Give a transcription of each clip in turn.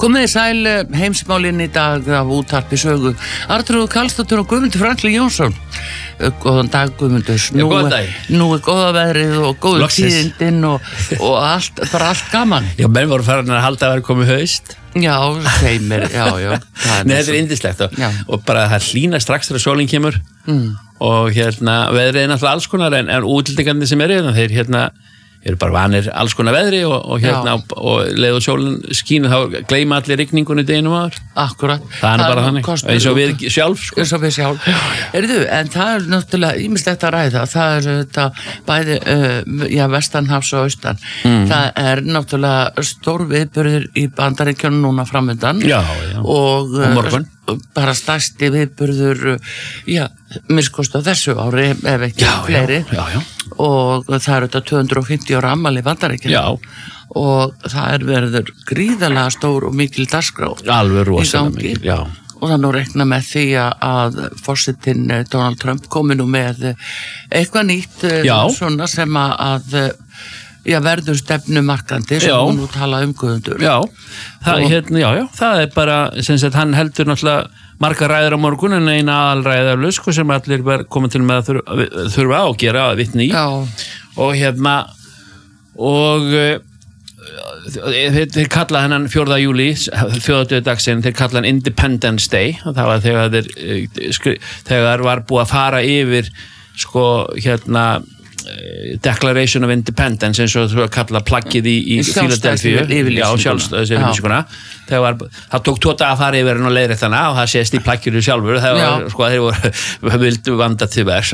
Komið sæl heimsmálinn í dag af útvarpi sögu. Arnþrúður Karlsdóttir og Guðmundur Franklín Jónsson. Góðan dag, Guðmundur. Nú góða veðrið og góðu tíðindin og allt, bara allt gaman. Já, menn voru farin að halda að vera komið haust. Já, þeimir, já. Nei, þetta indislegt og bara það hlýna strax þegar sólin kemur og veðrið náttúrulega alls konar en útlendingarnir sem eru þeir eru bara vanir alls konar veðri og leið og sólin skínu þá gleyma allir rigningunni deginum áður. Akkurat. Það er bara þannig, eins og við sjálf sko. Eins og við sjálf. En það er náttúrulega ýmislegt að ræða, það er þetta bæði vestanhafs og austan. Það er náttúrulega stór viðburður í Bandaríkjunum núna framundan. Og morgun. Bara stærsti viðburður minnst á þessu ári ef ekki fleiri og það er þetta 250 ára afmæli Bandaríkjanna og það verður gríðarlega stór og mikil dagskrá alveg rosalega mikil, og það nú rekna með því að forsetinn Donald Trump komi nú með eitthvað nýtt svona sem að verður stefnumarkandi sem hún nú tala Guðmundur. Það er bara sem sagt hann heldur náttúrulega margar ræður á morgun en eina aðalræðarlaus sem allir komið til með að þurfa að gera að vitni í og þeir kalla hennan 4. júlí þjóðhátíðardagsinn, þeir kalla hann Independence Day og það var þegar var búið að fara yfir Declaration of Independence eins og þú kalla plaggið í Philadelphia sjálfstæðisyfirlýsinguna það tók 2 daga að fara yfir og leiðréttana og það sést í plagginu sjálfur þeir vildu vanda til vers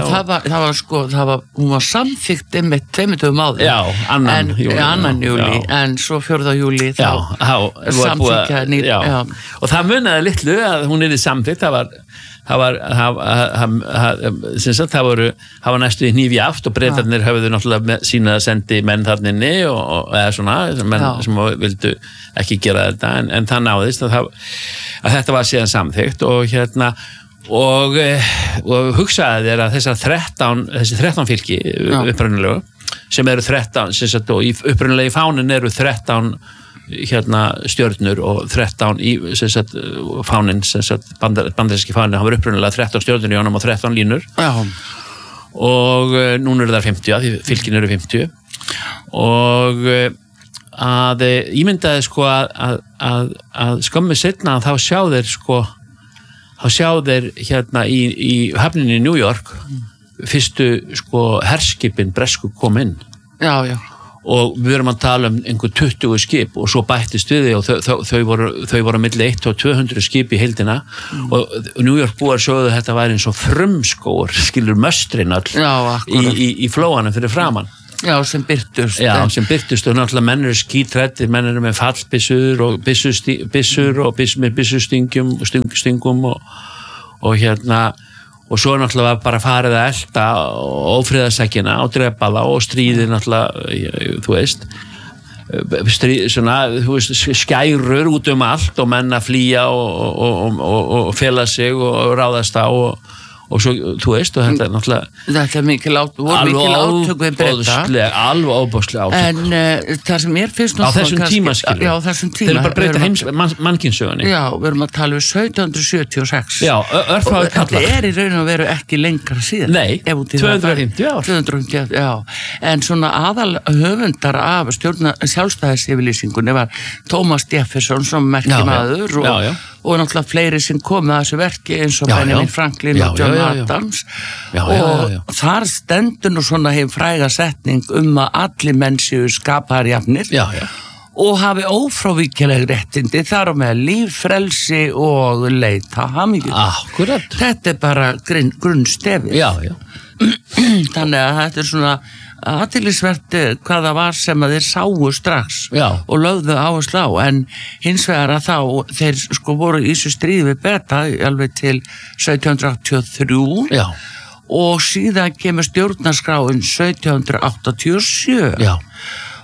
hún var samþykkt með 2 dögum áður annan júlí en svo 4. júlí samþykja og það munaði litlu að hún yrði samþykkt það var næstu í hnífi aft og Bretarnir höfðu náttúrulega sína að sendi menn þarninni eða svona, menn sem vildu ekki gera þetta en það náðist að þetta var síðan samþykkt og hugsaði þér að þessi 13 fylki upprunalegu sem eru 13 og í upprunalegi fánin eru 13 stjörnur og 13 í fánin bandaríski fánin, hann var upprunalega 13 stjörnur í honum og 13 línur og núna eru það 50 því fylkin eru 50 og að ímyndaði að skömmu seinna þá sjá þeir í höfninni í New York fyrstu herskipin bresku kom inn og við erum að tala einhver 20 skip og svo bættist við og þau voru milli 1 og 200 skip í heildina og New York búar sögðu þetta væri eins og frumskógur skilur möstrin all í flóanum fyrir framann sem byrtust og náttúrulega menn eru skítrættir, menn eru með fallbyssur og byssur og með byssustingum og svo náttúrulega bara farið að elta ófriðarsekkina og drepa það og stríðið náttúrulega, þú veist, skærur út allt og menn að flýja og fela sig og ráðast á og svo, þú veist, og þetta er náttúrulega þetta er mikil átök við Breta alveg óbóðslega átök en það sem ég finnst á þessum tíma skilur þeir eru bara breyta heims mannkynssögunni við erum að tala 1776 örfáður kallar þetta er í raun og veru ekki lengra síðan nei, 250 ár en svona aðal höfundar af sjálfstæðisyfirlýsingunni var Thomas Jefferson sem merkimaður og náttúrulega fleiri sem komið að þessu verki eins og Benjamin Franklin og John Adams og þar stendur nú svona hefur fræga setning að allir menn séu skapaðir jafnir og hafi ófrávíkjanleg réttindi þar á með líf, frelsi og leita hamingju. Þetta er bara grunnstefið þannig að þetta er svona athyglisvert hvað það var sem að þeir sáu strax og lögðu áherslu á en hins vegar að þá þeir voru í þessu stríði við Breta alveg til 1783 og síðan kemur stjórnarskráin 1787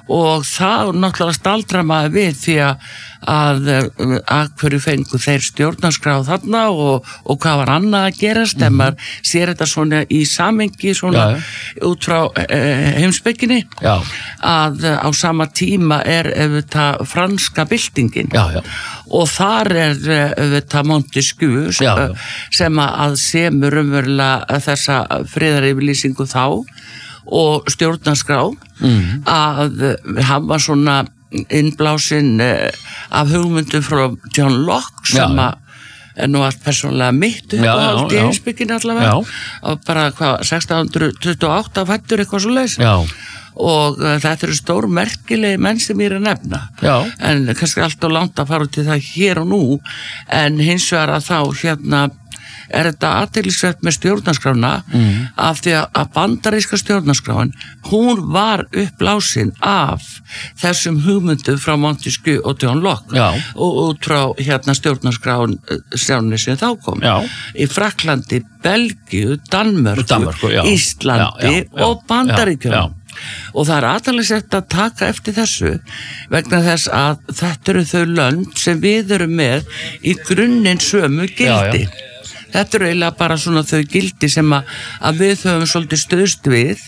og það náttúrulega staldra maður við því að hverju fengu þeir stjórnarskrá þarna og hvað var annað að gerast en maður sér þetta svona í samengi svona út frá heimspekinni að á sama tíma auðvitað franska byltingin og þar auðvitað Montesquieu sem að semur umverulega þessa friðaryfirlýsingu þá og stjórnarskrá að hann var svona innblásinn af hugmyndum frá John Locke sem að nú allt persónulega mitt upp á allt í heimspekinni allavega og bara 1628 fættur eitthvað svo leys og þetta eru stór merkilegi menn sem ég að nefna en kannski alltaf langt að fara til það hér og nú en hins vegar að þá þetta athyglisvert með stjórnarskrána af því að bandaríska stjórnarskráin hún var uppblásin af þessum hugmyndum frá Montesquieu og John Locke og út frá stjórnarskráin sem þá kom í Frakklandi, Belgíu, Danmörku Íslandi og Bandaríkjunum og það athyglisvert að taka eftir þessu vegna þess að þetta eru þau lönd sem við erum með í grunninn sömu gildi Þetta eru eiginlega bara svona þau gildi sem að við höfum svolítið stuðst við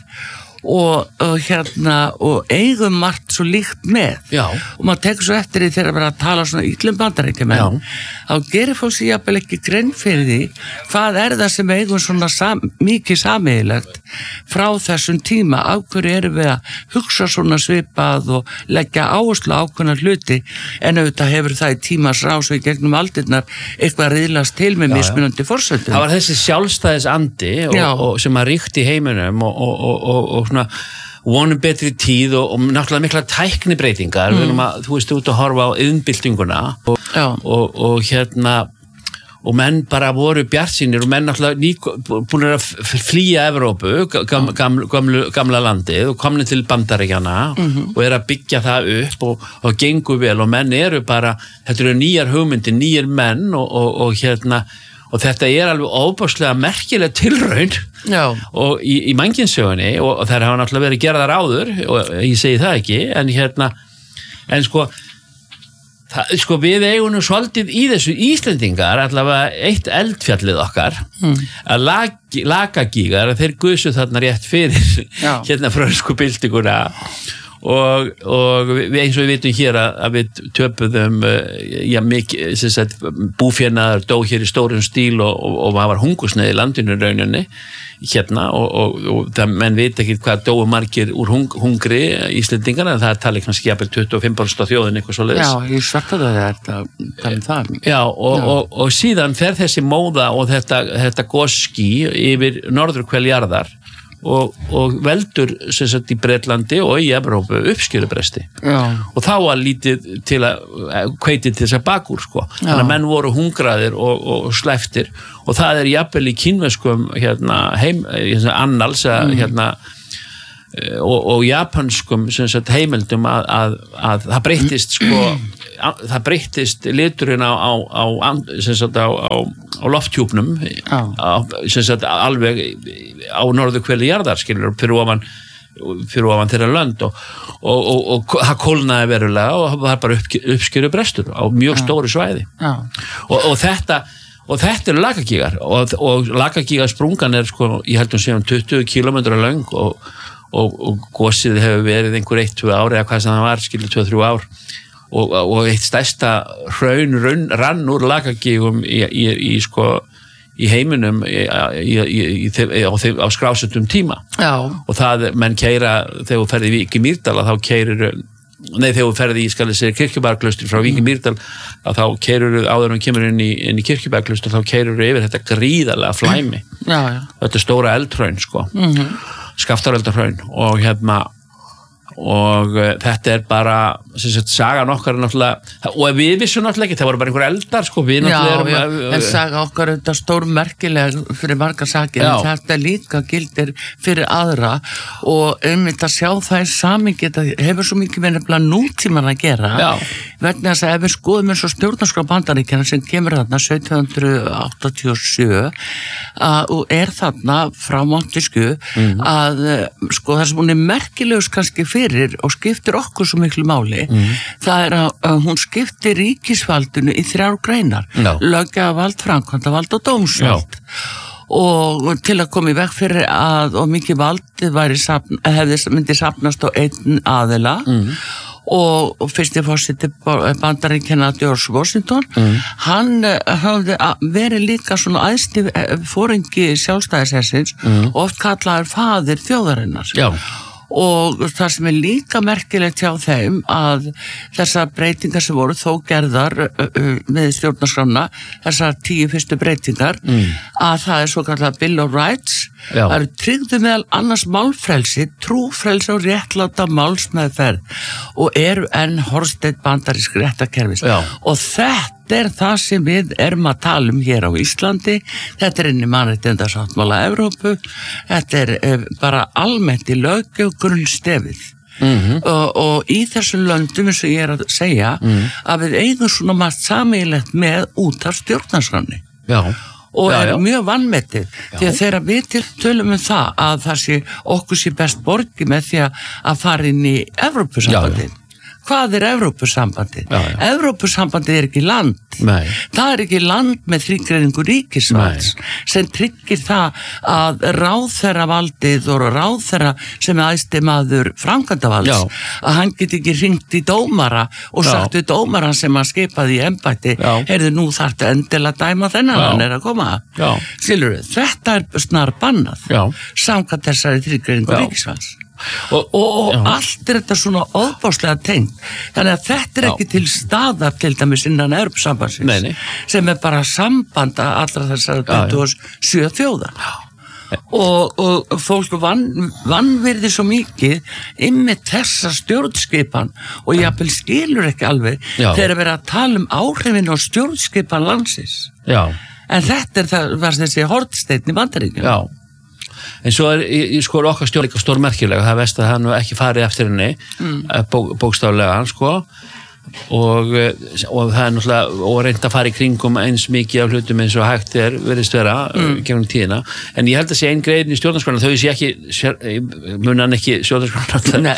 og eigum margt svo líkt með og maður tekur svo eftir því þegar að vera að tala svona illum bandaríkjumenn þá gerir fólk sér jafnvel ekki grein fyrir því hvað það sem eigum svona mikið sameiginlegt frá þessum tíma af hverju erum við að hugsa svona svipað og leggja áherslu á ákveðna hluti en auðvitað hefur það í tímans rás og í gegnum aldirnar eitthvað riðlast til með mismunandi forsendum. Það var þessi sjálfstæðisandi og sem að ríkti í heiminum og svona vonum betri tíð og náttúrulega mikla tæknibreytingar þú veist út að horfa á iðnbyltinguna og menn bara voru bjartsýnir og menn náttúrulega búin að flýja Evrópu, gamla landið og komni til Bandaríkjanna og að byggja það upp og gengur vel og menn eru bara, þetta eru nýjar hugmyndir, nýjar menn og þetta alveg óbúslega merkileg tilraun og í mannkynnssögunni og þær hafa náttúrulega verið gerðar áður og ég segi það ekki en sko við eigum nú svolítið í þessu Íslendingar allavega eitt eldfjallið okkar að Lakagígar þeir gusu þarna rétt fyrir frönsku byltinguna og við eins og við vitum hér að við töpuðum mikið búfénaðar dó hér í stórum stíl og það var hungursneyð í landinu rauninni og það menn veit ekki hvað dóu margir úr hungri Íslendingar en það tali kannski jafnvel 25% af þjóðin eitthvað svoleiðis. Já, ég svarta það Já, og síðan fer þessi móða og þetta gosský yfir norðurhvel jarðar og veldur sem sagt í Bretlandi og í Evrópu uppskerubresti og þá var lítið til að hveiti til þess að bakur þannig að menn voru hungraðir og slæftir og það jafnvel í kínverskum annals og japanskum sem sagt heimildum að það breyttist það breyttist liturinn á lofthjúpnum sem sagt alveg á norðurhveli jarðar skilur fyrir ofan þeirra lönd og það kólnaði verulega og það var bara uppskeru brestur á mjög stóru svæði og þetta Lakagígar og Lakagígarsprungan ég held séum 20 kilometra löng og gosið hefur verið einhver 1-2 ár eða hvað sem það var skilur 2-3 ár og eitt stærsta hraun rann úr Lakagígum í heiminum á skrásettum tíma og það menn keyra þegar þú ferði í Vík í Mýrdal þá þegar þú ferði í Kirkjubæjarklaustur frá Vík í Mýrdal þá keyrur áður kemur inn í Kirkjubæjarklaustur þá keyrur yfir þetta gríðarlega flæmi þetta stóra eldhraun Skaftáreldarhraun og þetta bara sagan okkar náttúrulega og við vissum náttúrulega ekki, það voru bara einhver eldar en saga okkar þetta stórmerkileg fyrir marga sakir en þetta líka gildir fyrir aðra og einmitt að sjá það í samingi þetta hefur svo mikið með nefnilega nútíman að gera vegna þess að ef við skoðum eins og stjórnarskrá Bandaríkjanna sem kemur þarna 1787 og þarna frá Montesquieu að sko það sem hún merkilegust kannski fyrir og skiptir okkur svo miklu máli það að hún skiptir ríkisvaldinu í 3 greinar löggjafarvald, framkvæmdarvald og dómsvald og til að koma í veg fyrir að og mikið vald myndi safnast á einn aðila og fyrsti forseti Bandaríkjanna George Washington hann hafði verið líka svona æðsti foringi sjálfstæðishersins og oft kallaður faðir þjóðarinnar og það sem líka merkilegt hjá þeim að þessar breytingar sem voru þó gerðar með stjórnarskrána þessar 10 fyrstu breytingar að það svo kallað Bill of Rights það eru tryggðu meðal annars málfrelsi, trúfrelsi og réttláta málsmeðferð og eru enn hornsteinn bandarísk réttarkerfis og þetta það sem við erum að tala hér á Íslandi, þetta inn í mannréttindasáttmála Evrópu, þetta bara almennt í löggjöf grunnstefið og í þessum löndum eins og ég að segja að við eigum svona margt sameiginlegt með út af stjórnarskránni og mjög vanmetið því að þegar við tölum það að það sé okkur sé best borgi með því að fara inn í Evrópusambandið Hvað Evrópusambandið? Evrópusambandið ekki land. Nei. Það ekki land með þrígreiningu ríkisvalds sem tryggir það að ráðherravaldið og ráðherra sem æðsti maður framkvæmdavalds að hann geti ekki hringt í dómara og sagt við dómara sem hann skipaði í embætti heyrðu nú þarftu endilega dæma þennan hann að koma. Skilurðu, þetta snar bannað samkvæmt þessari þrígreiningu ríkisvalds. Og allt þetta svona óbáslega tengt þannig að þetta ekki til staðar til dæmis innan Evrópusambandsins sem bara sambanda allra þessar 27 þjóða og fólk vannvirði svo mikið með þessa stjórnskipan og jafnvel skilur ekki alveg þegar verið að tala áhrifin og stjórnskipan landsins en þetta var þessi hornsteinn í Bandaríkjunum en svo sko okkar stjórn líka stórmerkilega það veist að hann ekki farið eftir henni bókstaflega sko og það náttúrulega og reynd að fara í kringum eins mikið af hlutum eins og hægt verðist vera gegnum tíðina en ég held að sé einn grein í stjórnarskrána þau sé ekki munan ekki stjórnarskrána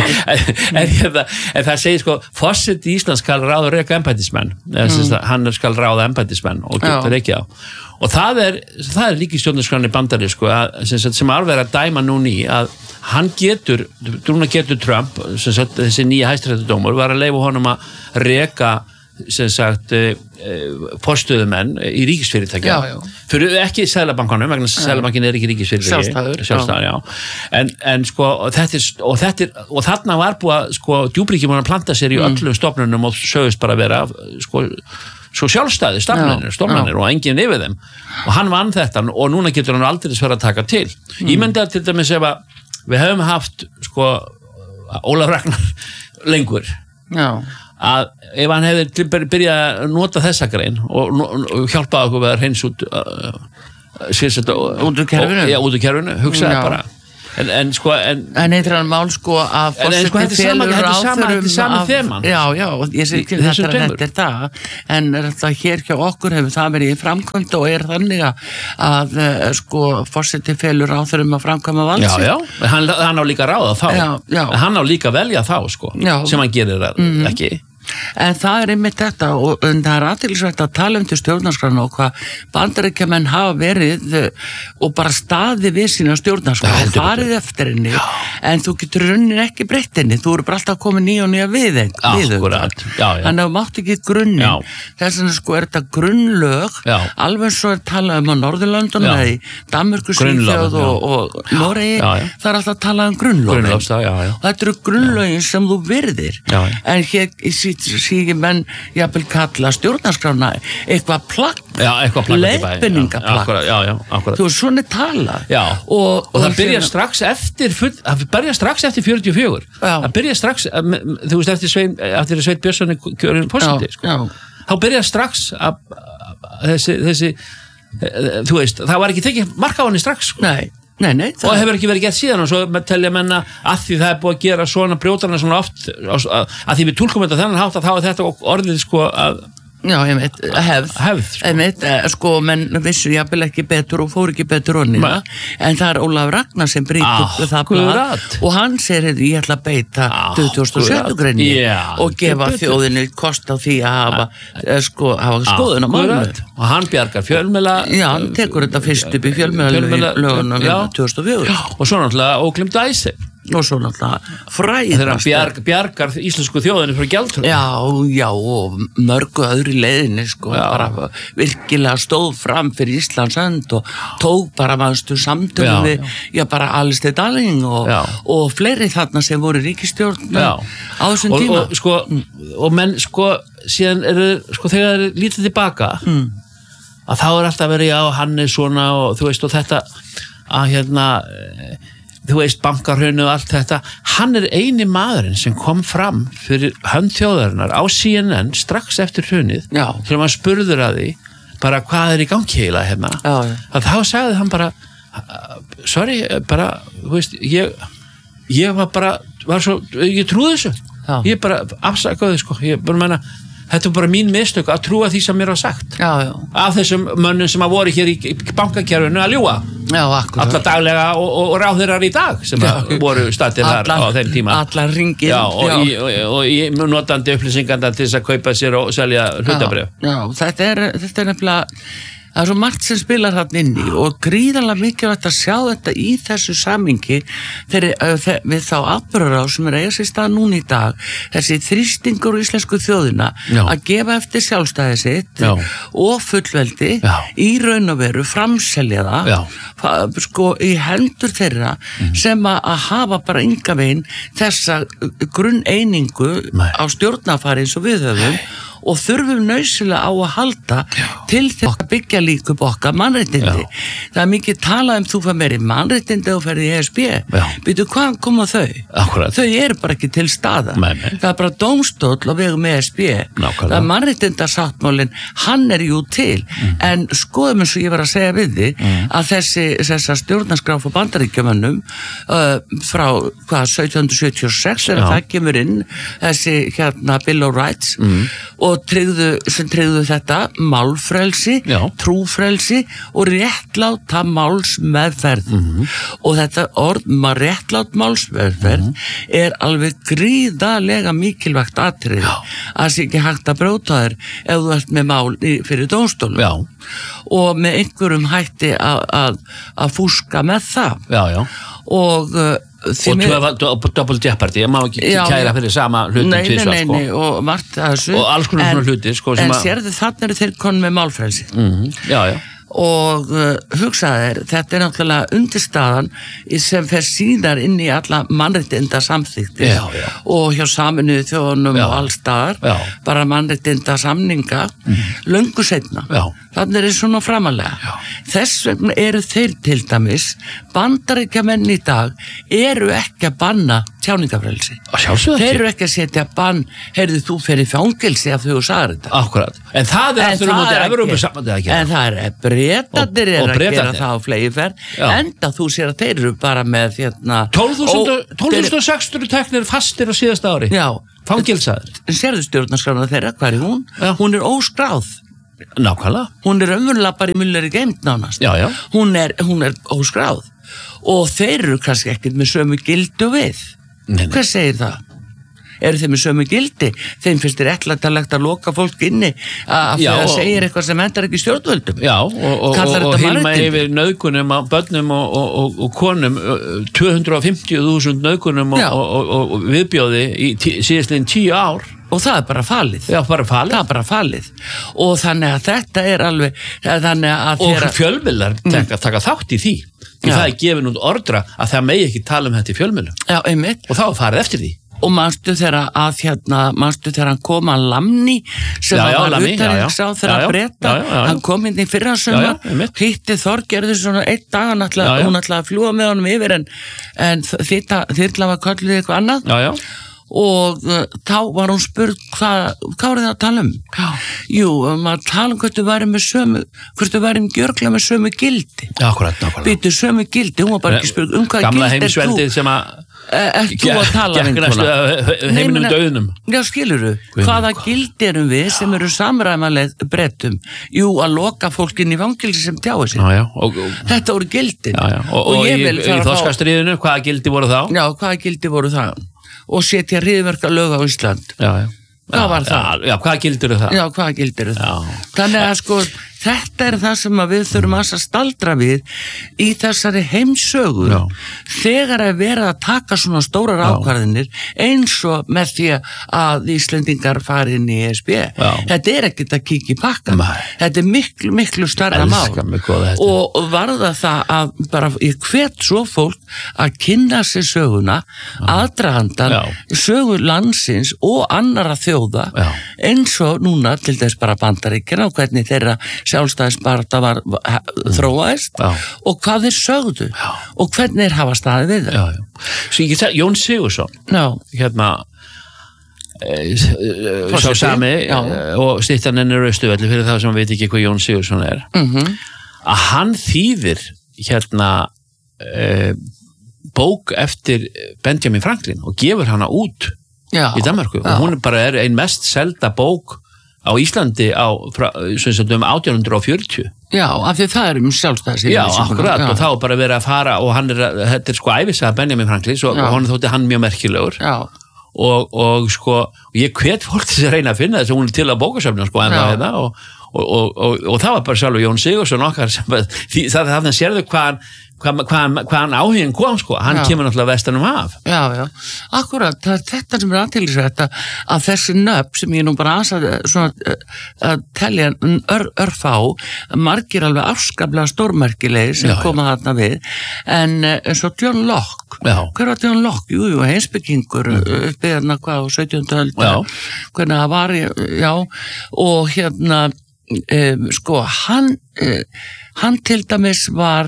en það segir sko forseti Íslands skal ráða og reka embættismenn hann skal ráða embættismenn og getur ekki á og það líka í stjórnarskráni bandari sko, sem alveg að dæma núni að hann getur Trump þessi nýja hæstaréttardómur var að leyfa honum að reka sem sagt forstöðumenn í ríkisfyrirtækja fyrir ekki Seðlabankanum vegna Seðlabankin ekki ríkisfyrirtæki sjálfstæður en sko og þarna var búið að sko djúpríki múin að planta sér í öllum stofnunum og sögust bara vera sko svo sjálfstæði stofnanir og enginn yfir þeim og hann vann þetta og núna getur hann aldrei sverða að taka til ég myndi að til dæmis ef að við hefum haft sko Ólaf Ragnar lengur að ef hann hefði byrjað að nota þessa grein og hjálpaði okkur við að hreins út út úr kerfinu hugsaði bara en eitthvað mál sko að þetta er sami þeman ég sé ekki þetta það en það hér hjá okkur hefur það verið í framkvæmd og þannig að sko forseti felur ráðherrum að framkvæma valds hann á líka ráða þá hann á líka velja þá sko sem hann gerir ekki en það einmitt þetta og það athyglisvert að tala til stjórnarskrána og hvað Bandaríkjamenn hafa verið og bara staðið við sína stjórnarskrá farið eftir henni en þú getur raunin ekki breytt henni þú eru bara alltaf komið nýja og nýja við þannig að þú mátt ekki grunnin þess vegna sko þetta grunnlög alveg svo talað á Norðurlöndunum eða í Danmörku, Svíþjóð og Noregi það alltaf talað grunnlögin og þetta eru grunnlögin sem þú virðir en hér sígi menn jafnvel kalla stjórnarskrána eitthvað plagg leiðbendingaplagg þú er svona talað og það byrjar strax eftir 44 það byrjar strax þú veist eftir Sveinn Björnsson kjörinn forseti þá byrjar strax þessi þú veist það var ekki tekið mark á henni strax nei Nei, og hefur ekki verið gert síðan og svo telja menna að því það búið að gera svona brjótarna svona oft að því við túlkum þetta þennan hátt að þá þetta orðið sko að Já, hefð sko, menn vissu jafnvel ekki betur og fór ekki betur onnina, en það Ólafur Ragnar sem brýtur það blað og hann segir, ég ætla að beita 27. greini og gefa þjóðinni kost á því að hafa skoðun á málum og hann bjargar fjölmiðla hann tekur þetta fyrst upp í fjölmiðlalögunum 2004 og svo náttúrulega óglimt æsi og svo náttúrulega fræðast þegar hann bjargar íslensku þjóðinni frá gjaldþroti já, og mörgu öðru leiðinni sko, bara virkilega stóð fram fyrir Íslands hönd og tók bara mannstu samtölu við bara Alistair Darling og fleiri þarna sem voru ríkisstjórn á þessum tíma og menn síðan sko þegar lítið tilbaka að þá alltaf verið hann svona og þú veist og þetta að þú veist, bankarhrunið og allt þetta hann eini maðurinn sem kom fram fyrir hönd þjóðarinnar á CNN strax eftir hrunið þegar maður spurður að því bara hvað í gangi heila hérna að þá sagði hann bara sorry, bara, þú veist ég var svo ég trúði þessu ég bara afsakaði sko, ég bara meina þetta bara mín mistök að trúa því sem mér var sagt af þessum mönnum sem voru hér í bankakerfinu að ljúga alla daglega og ráðherrar í dag sem voru stattir þar á þeim tíma allar ringir og notandi upplýsinganda til þess að kaupa sér og selja hlutabréf þetta er nefnilega það er svo margt sem spilar þarna inni og gríðarlega mikilvægt að sjá þetta í þessu samhengi við þá atburðarás sem eiga sér stað núna í dag þessi þrýstingur í íslensku þjóðina að gefa eftir sjálfstæði sitt og fullveldi í raun og veru framselja það sko í hendur þeirra sem að hafa bara enga veginn þessa grunneiningu á stjórnarfari eins og við höfum og þurfum nauðsynlega á að halda til þess að byggja líka upp okkar mannréttindi. Það er mikið talað þú fær meiri mannréttindi og ferði í ESB. Býtu, hvaðan koma þau? Akkurat. Þau eru bara ekki til staðar. Það er bara dómstóll á vegum ESB. Það er mannréttindasáttmálinn, hann jú til. En skoðum eins og ég var að segja við þig að þessa stjórnarskrá frá Bandaríkjamönnum frá 1776 það kemur inn þessi Bill of Rights og sem tryggðu þetta málfrelsi, trúfrelsi og réttláta málsmeðferð og þetta orð réttlát málsmeðferð er alveg gríðarlega mikilvægt atriði að sé ekki hægt að brjóta þér ef þú ert með mál fyrir dómstólum og með einhverjum hætti að fúska með það og double jeopardy, ég má ekki kæra fyrir sama hlutum tvisvar sko. Og margt að þessu og alls konar svona hluti sko, en sérðu þannig þeir konum með málfrelsi og hugsaðir, þetta náttúrulega undirstaðan sem fer síðar inn í alla mannréttinda samþykti og hjá Sameinuðu þjóðunum og alls staðar, bara mannréttinda samninga, löngu seinna þannig svona framalega þess vegna eru þeir til dæmis Bandaríkjamenn í dag eru ekki að banna tjáningafrelsi þeir eru ekki að setja bann heyrðu þú fyrir fangelsi að þau sagði þetta akkurat, en það er aftur móti Evrópusambandið að gera en það er Bretarnir að gera það á flegiferð enda þú sér að þeir eru bara með 12.600 teknir fastir á síðasta ári fangelsaður en sérðu stjórnarskrána þeirra, hvað er hún? Hún er óskráð nákvæmlega hún er raunverulega bara í mulleri geimt nánast hún er óskráð og þeir eru kannski ekkert með sömu gildi og við hvað segir það? Eru þeim með sömu gildi? Þeim finnst þér réttlætanlegt að loka fólk inni að segja eitthvað sem hentar ekki stjórnvöldum og hilma yfir nauðgunum á börnum og konum 250.000 nauðgunum og viðbjóði í síðastliðin 10 ár og það er bara falið. Það er bara falið. Og þannig að þetta er alveg og fjölmiðlar taka þátt í því. Það er gefin út ordra að það megi ekki tala um þetta í fjölmiðlum. Já, einmitt. Og þá farið eftir því. Og manstu þegar hann kom að Lamni sem var utanríkisráðherra Breta hann kom inn í fyrra sumar hitti Þorgerður svona einn dag hún ætlaði að fljúga með honum yfir en þyrla var kölluð eitthvað annað og þá var hún spurð hvað er það að tala jú, maður tala hvort þú væri gjörglega með sömu gildi býtu sömu gildi, hún var bara ekki spurð hvað gamla gildi heimsveldið sem að þú að tala heiminum döðnum já, skilurðu, hvaða gildi erum við sem eru samræmaleg Bretum jú, að loka fólk inn í fangilsi sem tjáir sig þetta voru gildin og í Þorskastríðinu, hvaða gildi voru þá? Já, hvaða gildi voru það? Og setja hryðjuverka lög á Ísland hvað var það? Já, hvaða gildir það? Já, hvaða gildir það? Þannig að sko, þetta er það sem við þurfum að staldra við í þessari heimsögu þegar að vera að taka svona stórar ákvarðinir eins og með því að Íslendingar fari inn í ESB þetta er ekkert að kíkja í pakkan þetta er miklu, miklu starra mál og varða það að bara ég hvet svo fólk að kynna sér söguna aðdrahandan sögu landsins og annara þjóða eins og núna til þess bara Bandaríkjanna og hvernig þeirra sjálfstæðisbaráttu var þróaðist og hvað þeir sögðu og hvernig þeir hafa staðið við það. Svo ég get sagt, Jón Sigurðsson hérna sá sami og styttan ennur Austurvelli fyrir þá sem veit ekki hvað Jón Sigurðsson er að hann þýðir hérna bók eftir Benjamin Franklin og gefur hana út í Danmarku og hún bara ein mest selda bók á Íslandi á 1840 Já, af því það sjálfstæðis Já, akkurat, og þá bara verið að fara og þetta er sko ævisaga Benjamin Franklin og hann þótti hann mjög merkilegur og sko, ég hvet fólk til að reyna að finna þess að hún til að bókasöfna sko ennþá hérna og það var bara sjálfur Jón Sigurðsson okkar sem það sérðu hvaðan áhugin kom sko, hann kemur náttúrulega vestanum af. Já, akkurat, það þetta sem aðtilsrætt að þessi nöfn sem ég nú bara að telja örfá, margir alveg afskaplega stórmerkilegir sem koma þarna við, en eins og John Locke, hver var John Locke? Jú, heimspekingur uppið hérna hvað á 17. öld, hvernig það var, og hérna, sko, hann til dæmis var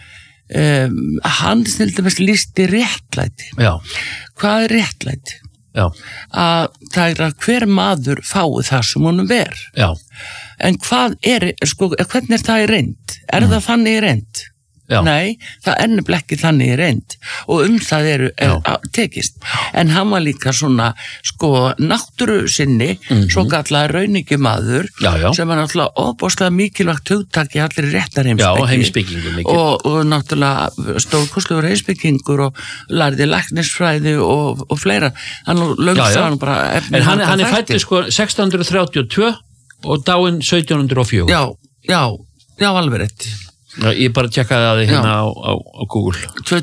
hann til dæmis lýsti réttlæti hvað er réttlæti? Að það er að hver maður fái það sem honum ver en hvað er, sko, hvernig er það í reynd? Er það þannig í reynd? Nei, það er nefnilega ekki þannig í reynd og það tekist en hann var líka svona sko náttúru sinni svo kallaði rauningjamaður sem var náttúrulega ofboðslega mikilvægt hugtak í allir réttar heimspekingur og náttúrulega stórkostlegur heimspekingur og lærði læknisfræði og fleira hann er fæddur sko 1632 og dáinn 1704 Já, alveg rétt Ég bara tjekkaði að þið hérna á Google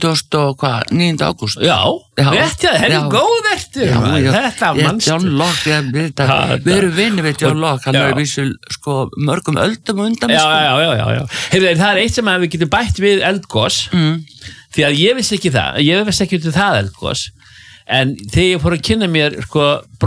9. ágúst Já, rétt það er góð eftir Þetta mannstu John Locke, við erum vinni við John Locke hann er vissu sko mörgum öldum undan Já Heyrðu, það er eitt sem við getum bætt við eldgos því að ég vissi ekki út af það eldgos en þegar ég fór að kynna mér sko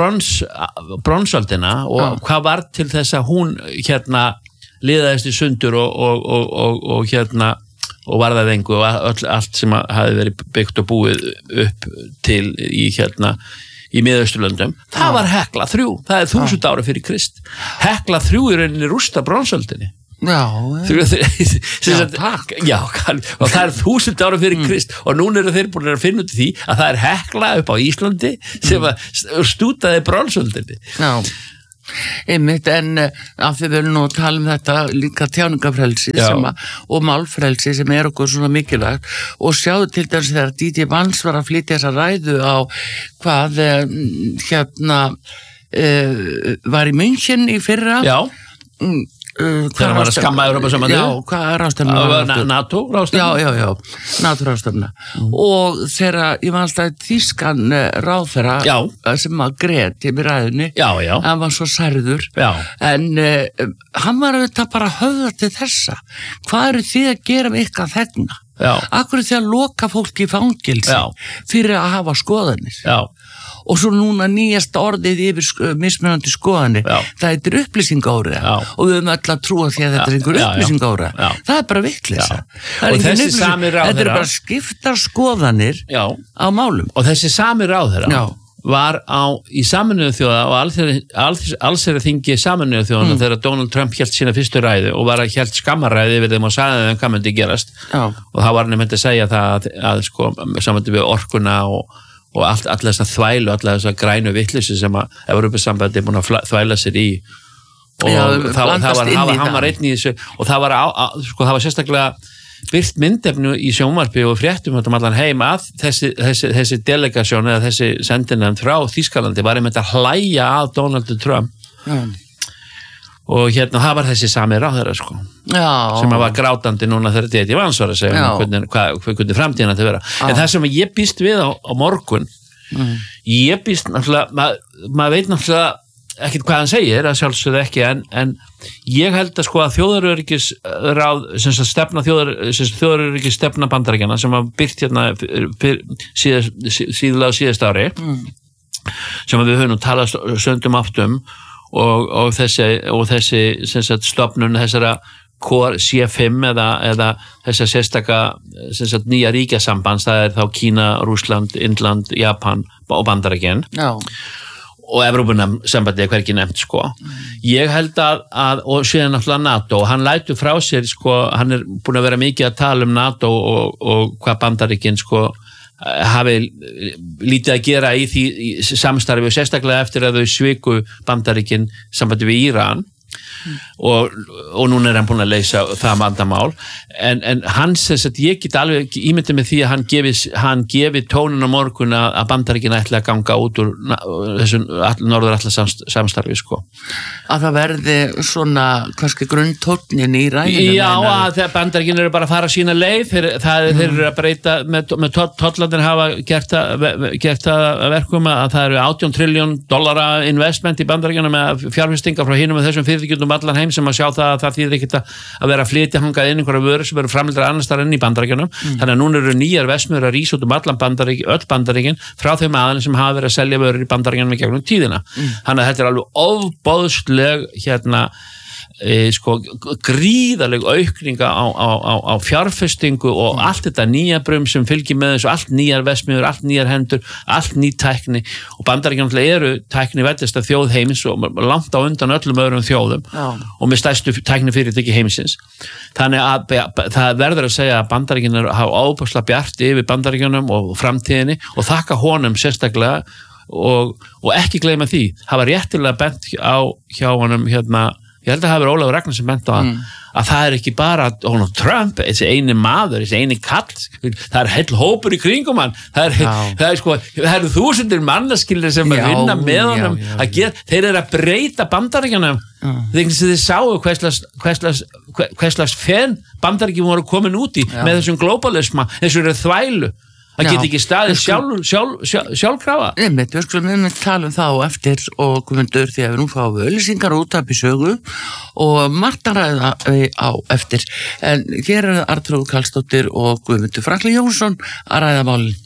bronsöldina og hvað var til þess að hún hérna liðaðist í sundur og hérna og varðað engu og allt sem hafi verið byggt og búið upp til í hérna í Miðausturlöndum, það var Hekla 3 það er 1000 ára fyrir Krist Hekla 3 í rauninni rústa bronsöldinni og það er 1000 ára fyrir Krist og núna eru þeir búin að finna út í því að það er Hekla upp á Íslandi sem stútaði bronsöldinni einmitt en af því við erum nú að tala þetta líka tjáningafrelsi og málfrelsi sem okkur svona mikilvægt og sjáðu til dæmis þegar D.D. Vance var að flytja þessa ræðu á hvað var í München í fyrra þegar hann var að skamma Evrópusambandið hvað er ráðstefna? NATO-ráðstefna NATO-ráðstefna og þegar ég var alltaf þýskan ráðherra sem að grét í ræðunni hann var svo særður en hann var auðvitað bara höfða til þessa hvað eru þið að gera með ykkar þegna? Akkur er þið að loka fólki í fangilsi fyrir að hafa skoðanir og svo núna nýjasta orðið yfir mismunandi skoðanir það er upplýsingaóra og við höfum öll að trúa því að þetta er einhver upplýsingaóra það er bara vitleysa þetta er bara skiptar skoðanir á málum og þessi sami ráðherra var í Sameinuðu þjóða og allsherjarþingi Sameinuðu þjóðanna þegar Donald Trump hélt sína fyrstu ræðu og var að hélt skammarræði yfir þeim og sagði þeim hvað myndi gerast og þá var hann myndi að segja það að sko samvændi við orkuna og alla þessa þvælu, alla þessa grænu vitleysu sem að Evrópusambandið er búin að þvæla sér í og hann var einn í þessu og það var sérstaklega birt myndefnu í sjónvarpi og fréttum allan heim að þessi delegasjón eða þessi sendinefnd frá Þýskalandi var einmitt að hlæja að Donald Trump og það var þessi sami ráðherra sko sem var grátandi núna þegar þetta var ansvar að segja hvernig framtíðin að þetta vera en það sem ég býst við á morgun ég býst náttúrulega maður veit náttúrulega ekkert hvað hann segir að sjálfsögðu ekki en ég held að sko að þjóðaröryggisráð þjóðaröryggis stefna Bandaríkjanna sem var birt síðulega á síðasta ári sem við höfum talað söndum aftum og þessi stofnun þessara C5 eða þessa sérstaka nýja ríkjasambands, það þá Kína, Rússland, Indland, Japan og Bandaríkin og Evrópusambandið hvergi nefnt sko. Ég held að og síðan náttúrulega NATO, hann lætur frá sér sko, hann búin að vera mikið að tala NATO og hvað Bandaríkin sko hafi lítið að gera í því samstarfi og sérstaklega eftir að þau sviku Bandaríkin sambandi við Íran og núna hann búin að leysa það vandamál en hann þess að ég get alveg ímyndið með því að hann gefi tónin á morgun að Bandaríkin ætla að ganga út úr þessu norður-atlantssamstarfi sko. Að það verði svona kannski grunntónin í ræðinu. Já, að þegar Bandaríkin eru bara að fara sína leið þeir eru að breyta með tollarnir hafa gert það verkum að það eru $18 trillion investment í Bandaríkjunum með fjárfestingar frá hinum og þessum fyrirtækjum allan heim sem að sjá það að það þýðir ekkert að vera að flytja hangað inn einhverja vörur sem eru framleiddar annars staðar inn í Bandaríkjunum þannig að núna eru nýjar verksmiðjur að rísa út allan öll Bandaríkin frá þeim aðeins sem hafa verið að selja vörur í Bandaríkjunum í gegnum tíðina þannig að þetta er alveg ofboðsleg sko gríðaleg aukninga á fjárfestingu og allt þetta nýja brum sem fylgir með þessu, allt nýjar verksmiðjur, allt nýjar hendur, allt ný tækni og Bandaríkjunum eru tækni veldasta þjóð heims og langt á undan öllum öðrum þjóðum og með stærstu tækni fyrirtæki heimsins þannig að það verður að segja að Bandaríkjunum hafa óbúslega bjart yfir Bandaríkjunum og framtíðinni og þakka honum sérstaklega og ekki gleyma því, hafa réttilega bent hjá honum ég held að það hefur Ólafur Ragnar sem bent á að það er ekki bara Donald Trump, þessi eini maður, þessi eini kall, það er heill hópur í kringum hann, það eru þúsundir mannaskildir sem að vinna með honum að gera, þeir eru að breyta Bandaríkjunum, þið sáu hverslags fenn Bandaríkjum voru komin út í með þessum globalisma, þessum þvælu að geta ekki staðið sjálfkrafa. Við skulum tala það á eftir og Guðmundur því að við nú fáum auglýsingar út af sögu og margt að ræða á eftir. En hér er Arnþrúður Karlsdóttir og Guðmundur Franklín Jónsson að ræða málin.